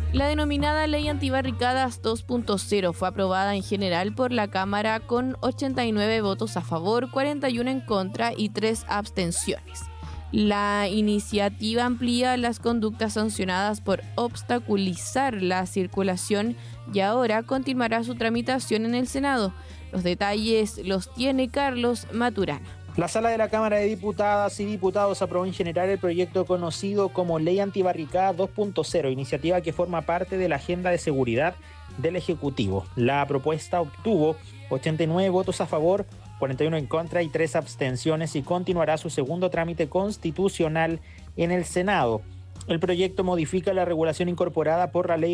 La denominada Ley Antibarricadas 2.0 fue aprobada en general por la Cámara con 89 votos a favor, 41 en contra y 3 abstenciones. La iniciativa amplía las conductas sancionadas por obstaculizar la circulación y ahora continuará su tramitación en el Senado. Los detalles los tiene Carlos Maturana. La Sala de la Cámara de Diputadas y Diputados aprobó en general el proyecto conocido como Ley Antibarricada 2.0, iniciativa que forma parte de la agenda de seguridad del Ejecutivo. La propuesta obtuvo 89 votos a favor, 41 en contra y 3 abstenciones y continuará su segundo trámite constitucional en el Senado. El proyecto modifica la regulación incorporada por la Ley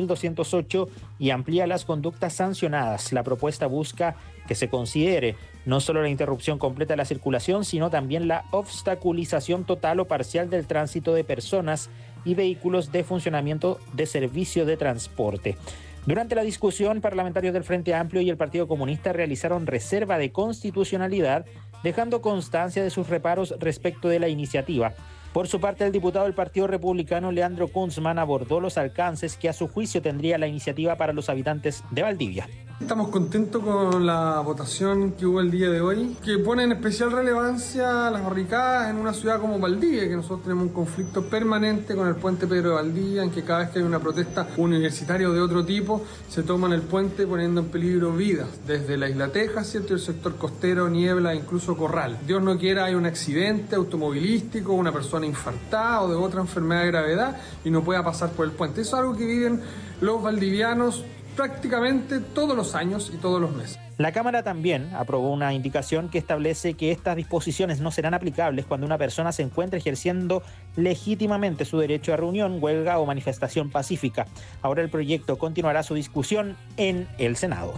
21.208 y amplía las conductas sancionadas. La propuesta busca que se considere no solo la interrupción completa de la circulación, sino también la obstaculización total o parcial del tránsito de personas y vehículos de funcionamiento de servicio de transporte. Durante la discusión, parlamentarios del Frente Amplio y el Partido Comunista realizaron reserva de constitucionalidad, dejando constancia de sus reparos respecto de la iniciativa. Por su parte, el diputado del Partido Republicano, Leandro Kunzman, abordó los alcances que a su juicio tendría la iniciativa para los habitantes de Valdivia. Estamos contentos con la votación que hubo el día de hoy, que pone en especial relevancia las barricadas en una ciudad como Valdivia, que nosotros tenemos un conflicto permanente con el puente Pedro de Valdivia, en que cada vez que hay una protesta universitaria o de otro tipo, se toman el puente poniendo en peligro vidas, desde la Isla Tejas, ¿cierto?, el sector costero, Niebla, incluso Corral. Dios no quiera, hay un accidente automovilístico, una persona infartada o de otra enfermedad de gravedad y no pueda pasar por el puente. Eso es algo que viven los valdivianos prácticamente todos los años y todos los meses. La Cámara también aprobó una indicación que establece que estas disposiciones no serán aplicables cuando una persona se encuentre ejerciendo legítimamente su derecho a reunión, huelga o manifestación pacífica. Ahora el proyecto continuará su discusión en el Senado.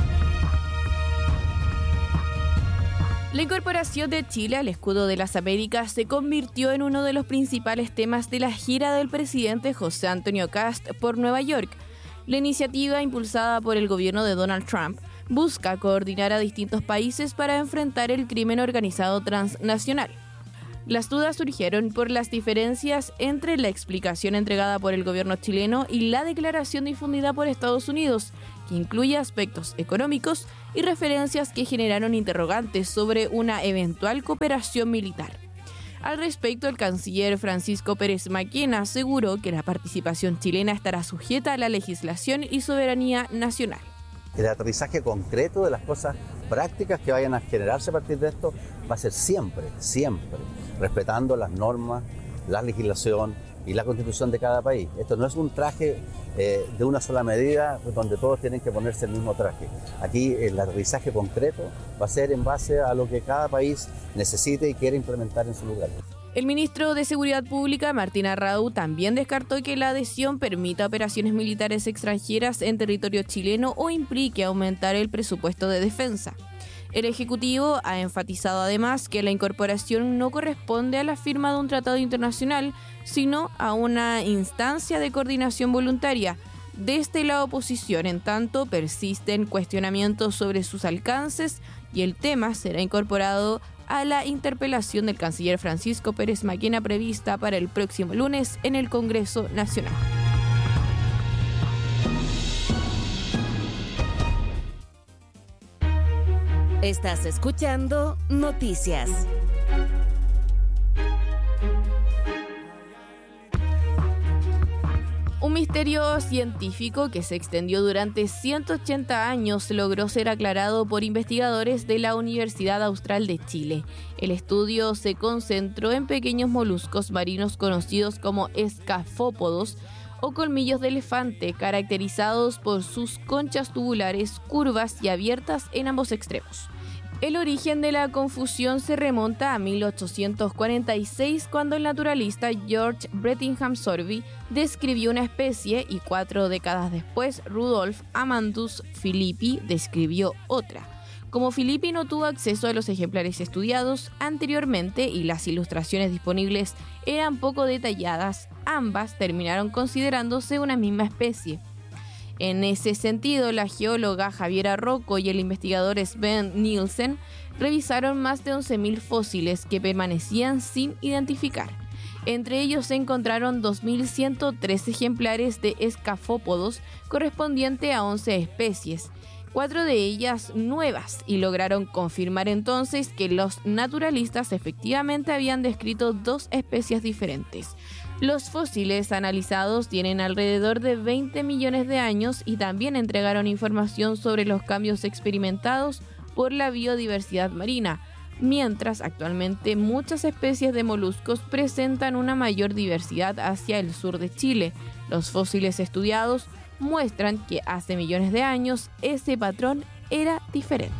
La incorporación de Chile al escudo de las Américas se convirtió en uno de los principales temas de la gira del presidente José Antonio Kast por Nueva York. La iniciativa, impulsada por el gobierno de Donald Trump, busca coordinar a distintos países para enfrentar el crimen organizado transnacional. Las dudas surgieron por las diferencias entre la explicación entregada por el gobierno chileno y la declaración difundida por Estados Unidos, que incluye aspectos económicos y referencias que generaron interrogantes sobre una eventual cooperación militar. Al respecto, el canciller Francisco Pérez Maquena aseguró que la participación chilena estará sujeta a la legislación y soberanía nacional. El aterrizaje concreto de las cosas prácticas que vayan a generarse a partir de esto va a ser siempre, respetando las normas, la legislación y la constitución de cada país. Esto no es un traje de una sola medida donde todos tienen que ponerse el mismo traje. Aquí el aterrizaje concreto va a ser en base a lo que cada país necesite y quiere implementar en su lugar. El ministro de Seguridad Pública, Martín Arrau, también descartó que la adhesión permita operaciones militares extranjeras en territorio chileno o implique aumentar el presupuesto de defensa. El Ejecutivo ha enfatizado además que la incorporación no corresponde a la firma de un tratado internacional, sino a una instancia de coordinación voluntaria. Desde la oposición, en tanto, persisten cuestionamientos sobre sus alcances y el tema será incorporado a la interpelación del canciller Francisco Pérez Maquena prevista para el próximo lunes en el Congreso Nacional. Estás escuchando Noticias. Un misterio científico que se extendió durante 180 años logró ser aclarado por investigadores de la Universidad Austral de Chile. El estudio se concentró en pequeños moluscos marinos conocidos como escafópodos o colmillos de elefante, caracterizados por sus conchas tubulares curvas y abiertas en ambos extremos. El origen de la confusión se remonta a 1846, cuando el naturalista George Brettingham Sorby describió una especie y 4 décadas después Rudolf Amandus Philippi describió otra. Como Philippi no tuvo acceso a los ejemplares estudiados anteriormente y las ilustraciones disponibles eran poco detalladas, ambas terminaron considerándose una misma especie. En ese sentido, la geóloga Javiera Rocco y el investigador Sven Nielsen revisaron más de 11.000 fósiles que permanecían sin identificar. Entre ellos se encontraron 2.103 ejemplares de escafópodos, correspondiente a 11 especies, 4 de ellas nuevas, y lograron confirmar entonces que los naturalistas efectivamente habían descrito 2 especies diferentes. Los fósiles analizados tienen alrededor de 20 millones de años y también entregaron información sobre los cambios experimentados por la biodiversidad marina, mientras actualmente muchas especies de moluscos presentan una mayor diversidad hacia el sur de Chile. Los fósiles estudiados muestran que hace millones de años ese patrón era diferente.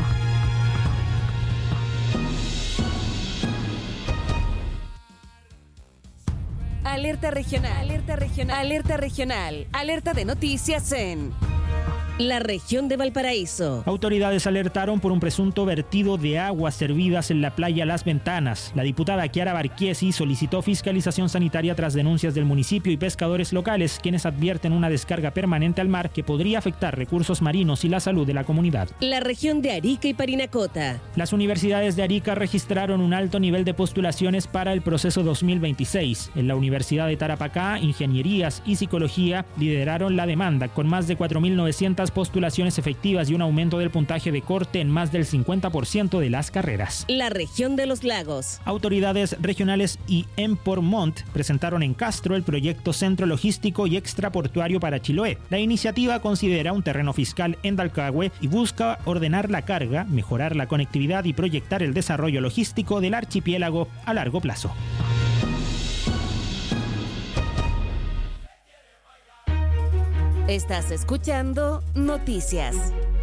Alerta regional, alerta regional, alerta regional, alerta de noticias en la región de Valparaíso. Autoridades alertaron por un presunto vertido de aguas servidas en la playa Las Ventanas. La diputada Chiara Barquiesi solicitó fiscalización sanitaria tras denuncias del municipio y pescadores locales, quienes advierten una descarga permanente al mar que podría afectar recursos marinos y la salud de la comunidad. La región de Arica y Parinacota. Las universidades de Arica registraron un alto nivel de postulaciones para el proceso 2026. En la Universidad de Tarapacá, Ingenierías y Psicología lideraron la demanda, con más de 4.900 postulaciones efectivas y un aumento del puntaje de corte en más del 50% de las carreras. La región de los lagos. Autoridades regionales y Empormont presentaron en Castro el proyecto Centro Logístico y Extraportuario para Chiloé. La iniciativa considera un terreno fiscal en Dalcahue y busca ordenar la carga, mejorar la conectividad y proyectar el desarrollo logístico del archipiélago a largo plazo. Estás escuchando Noticias.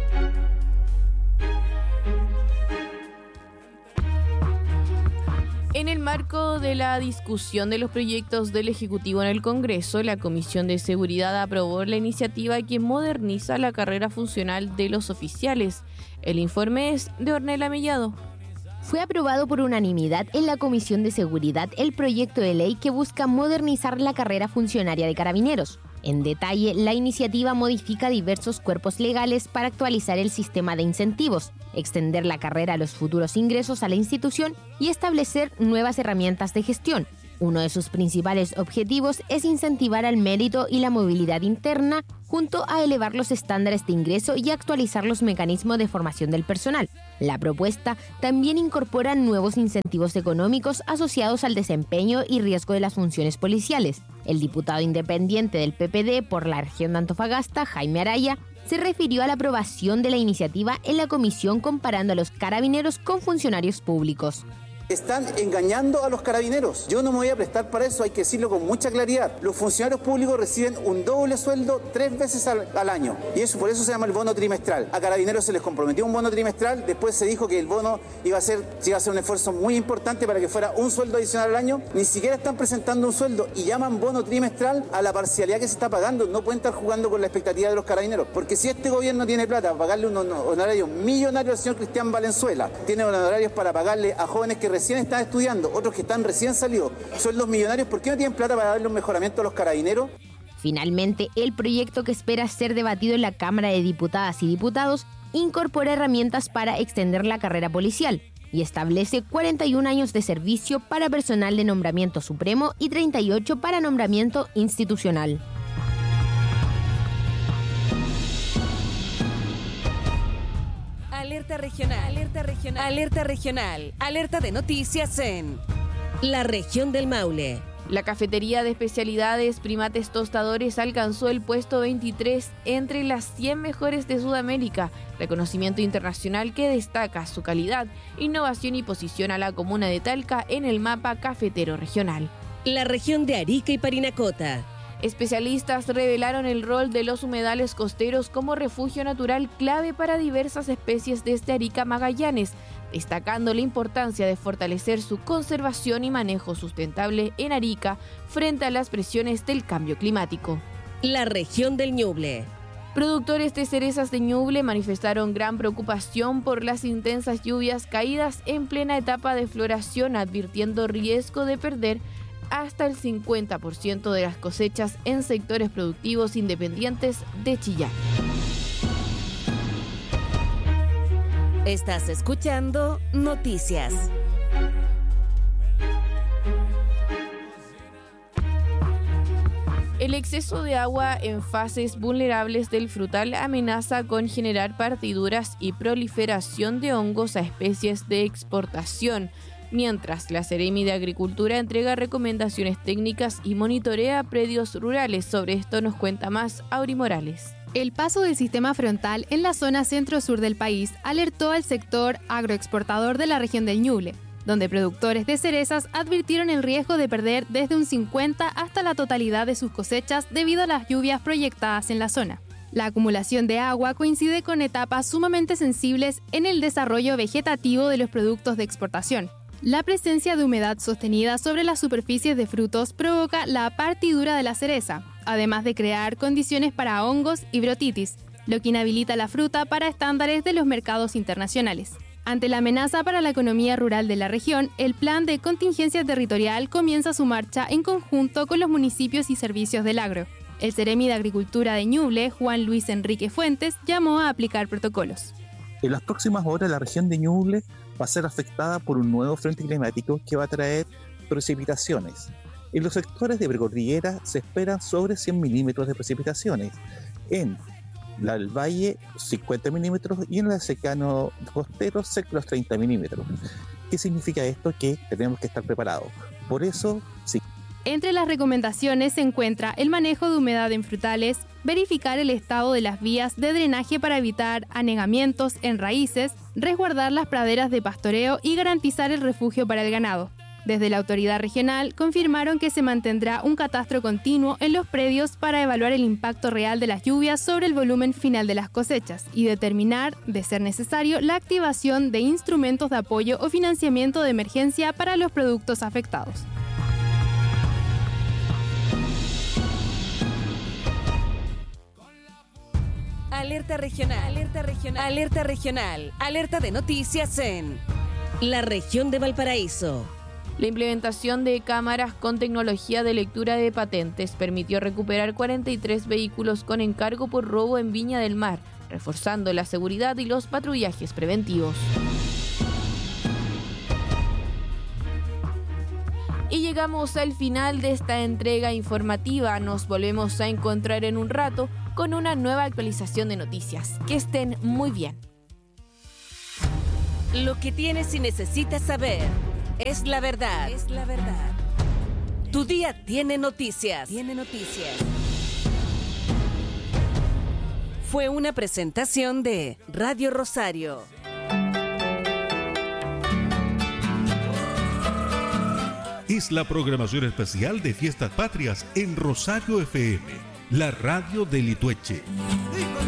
En el marco de la discusión de los proyectos del Ejecutivo en el Congreso, la Comisión de Seguridad aprobó la iniciativa que moderniza la carrera funcional de los oficiales. El informe es de Ornella Mellado. Fue aprobado por unanimidad en la Comisión de Seguridad el proyecto de ley que busca modernizar la carrera funcionaria de carabineros. En detalle, la iniciativa modifica diversos cuerpos legales para actualizar el sistema de incentivos, extender la carrera a los futuros ingresos a la institución y establecer nuevas herramientas de gestión. Uno de sus principales objetivos es incentivar al mérito y la movilidad interna, junto a elevar los estándares de ingreso y actualizar los mecanismos de formación del personal. La propuesta también incorpora nuevos incentivos económicos asociados al desempeño y riesgo de las funciones policiales. El diputado independiente del PPD por la región de Antofagasta, Jaime Araya, se refirió a la aprobación de la iniciativa en la comisión comparando a los carabineros con funcionarios públicos. Están engañando a los carabineros. Yo no me voy a prestar para eso, hay que decirlo con mucha claridad. Los funcionarios públicos reciben un doble sueldo 3 veces al año. Y eso por eso se llama el bono trimestral. A carabineros se les comprometió un bono trimestral, después se dijo que el bono iba a ser un esfuerzo muy importante para que fuera un sueldo adicional al año. Ni siquiera están presentando un sueldo y llaman bono trimestral a la parcialidad que se está pagando. No pueden estar jugando con la expectativa de los carabineros. Porque si este gobierno tiene plata para pagarle unos honorarios millonarios al señor Cristian Valenzuela, tiene honorarios para pagarle a jóvenes que recién están estudiando, otros que están recién salidos, sueldos millonarios, ¿por qué no tienen plata para darle un mejoramiento a los carabineros? Finalmente, el proyecto que espera ser debatido en la Cámara de Diputadas y Diputados incorpora herramientas para extender la carrera policial y establece 41 años de servicio para personal de nombramiento supremo y 38 para nombramiento institucional. Alerta regional, alerta regional, alerta regional, alerta de noticias en la región del Maule. La cafetería de especialidades Primates Tostadores alcanzó el puesto 23 entre las 100 mejores de Sudamérica, reconocimiento internacional que destaca su calidad, innovación y posiciona a la comuna de Talca en el mapa cafetero regional. La región de Arica y Parinacota. Especialistas revelaron el rol de los humedales costeros como refugio natural clave para diversas especies desde Arica Magallanes, destacando la importancia de fortalecer su conservación y manejo sustentable en Arica frente a las presiones del cambio climático. La región del Ñuble. Productores de cerezas de Ñuble manifestaron gran preocupación por las intensas lluvias caídas en plena etapa de floración, advirtiendo riesgo de perder hasta el 50% de las cosechas en sectores productivos independientes de Chillán. Estás escuchando Noticias. El exceso de agua en fases vulnerables del frutal amenaza con generar partiduras y proliferación de hongos a especies de exportación, mientras la Seremi de Agricultura entrega recomendaciones técnicas y monitorea predios rurales. Sobre esto nos cuenta más Auri Morales. El paso del sistema frontal en la zona centro-sur del país alertó al sector agroexportador de la región del Ñuble, donde productores de cerezas advirtieron el riesgo de perder desde un 50 hasta la totalidad de sus cosechas debido a las lluvias proyectadas en la zona. La acumulación de agua coincide con etapas sumamente sensibles en el desarrollo vegetativo de los productos de exportación. La presencia de humedad sostenida sobre las superficies de frutos provoca la partidura de la cereza, además de crear condiciones para hongos y brotitis, lo que inhabilita la fruta para estándares de los mercados internacionales. Ante la amenaza para la economía rural de la región, el plan de contingencia territorial comienza su marcha en conjunto con los municipios y servicios del agro. El Seremi de Agricultura de Ñuble, Juan Luis Enrique Fuentes, llamó a aplicar protocolos. En las próximas horas la región de Ñuble va a ser afectada por un nuevo frente climático que va a traer precipitaciones. En los sectores de precordillera se esperan sobre 100 milímetros de precipitaciones. En el valle 50 milímetros y en el secano costero cerca de los 30 milímetros. ¿Qué significa esto? Que tenemos que estar preparados. Por eso, sí. Entre las recomendaciones se encuentra el manejo de humedad en frutales, verificar el estado de las vías de drenaje para evitar anegamientos en raíces, resguardar las praderas de pastoreo y garantizar el refugio para el ganado. Desde la autoridad regional confirmaron que se mantendrá un catastro continuo en los predios para evaluar el impacto real de las lluvias sobre el volumen final de las cosechas y determinar, de ser necesario, la activación de instrumentos de apoyo o financiamiento de emergencia para los productos afectados. Alerta regional, alerta regional, alerta regional, alerta de noticias en la región de Valparaíso. La implementación de cámaras con tecnología de lectura de patentes permitió recuperar 43 vehículos con encargo por robo en Viña del Mar, reforzando la seguridad y los patrullajes preventivos. Y llegamos al final de esta entrega informativa. Nos volvemos a encontrar en un rato con una nueva actualización de noticias. Que estén muy bien. Lo que tienes y necesitas saber es la verdad. Es la verdad. Tu día tiene noticias. Tiene noticias. Fue una presentación de Radio Rosario. Es la programación especial de Fiestas Patrias en Rosario FM, la radio de Litueche.